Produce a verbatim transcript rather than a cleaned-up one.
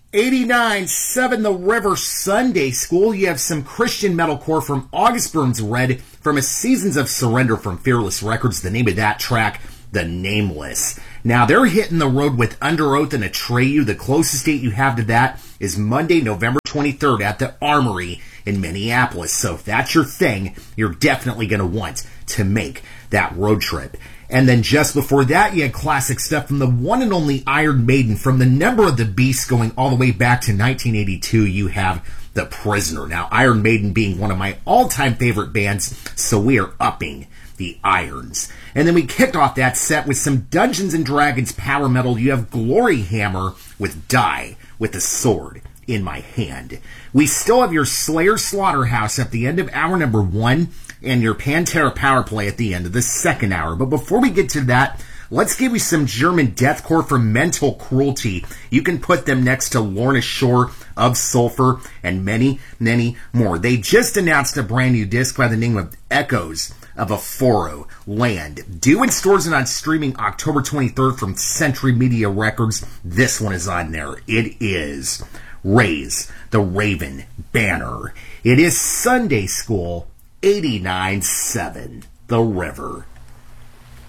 eighty-nine seven The River Sunday School. You have some Christian metalcore from August Burns Red from a Seasons of Surrender from Fearless Records. The name of that track, The Nameless. Now, they're hitting the road with Under Oath and Atreyu. The closest date you have to that is Monday, November twenty-third at the Armory in Minneapolis. So if that's your thing, you're definitely going to want to make that road trip. And then just before that, you had classic stuff from the one and only Iron Maiden. From the Number of the Beast going all the way back to nineteen eighty-two, you have The Prisoner. Now, Iron Maiden being one of my all-time favorite bands, so we are upping the irons. And then we kicked off that set with some Dungeons and Dragons power metal. You have Glory Hammer with Die with the Sword in My Hand. We still have your Slayer Slaughterhouse at the end of hour number one and your Pantera Power Play at the end of the second hour. But before we get to that, let's give you some German deathcore from Mental Cruelty. You can put them next to Lorna Shore, Of Sulfur, and many, many more. They just announced a brand new disc by the name of Echoes of a Foro Land. Due in stores and on streaming October twenty-third from Century Media Records. This one is on there. It is Raise the Raven Banner. It is Sunday School eighty-nine seven The River.